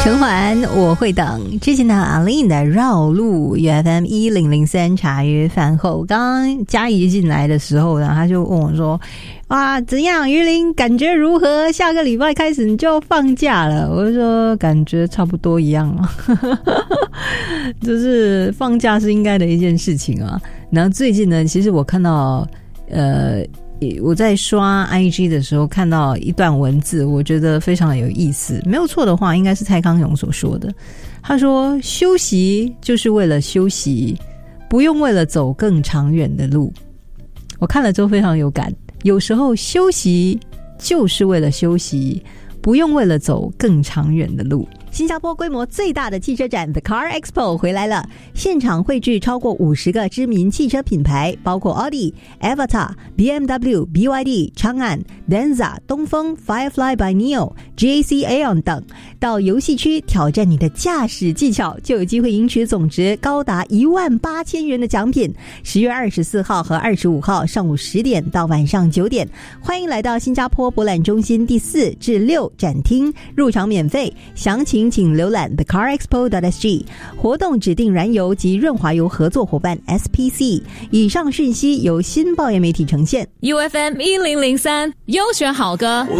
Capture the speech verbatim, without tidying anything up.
陈环我会等，之前的阿令的绕路 U F M 一零零三茶余饭后。刚刚嘉怡进来的时候呢，他就问我说啊，怎样于林感觉如何？下个礼拜开始你就放假了。我就说感觉差不多一样啊就是放假是应该的一件事情啊。然后最近呢，其实我看到呃我在刷 I G 的时候看到一段文字，我觉得非常的有意思，没有错的话应该是蔡康永所说的。他说休息就是为了休息，不用为了走更长远的路。我看了之后非常有感，有时候休息就是为了休息，不用为了走更长远的路。新加坡规模最大的汽车展 The Car Expo 回来了，现场汇聚超过五十个知名汽车品牌，包括 Audi、Avatar、B M W、B Y D、长安、Denza、东风、Firefly by Neo、J A C Aeon 等。到游戏区挑战你的驾驶技巧，就有机会赢取总值高达一万八千元的奖品。十月二十四号和二十五号上午十点到晚上九点，欢迎来到新加坡博览中心第四至六展厅，入场免费，详情请浏览 the car expo dot s g。 活动指定燃油及润滑油合作伙伴 S P C。 以上讯息由新报业媒体呈现。 U F M 一零零三优选好歌。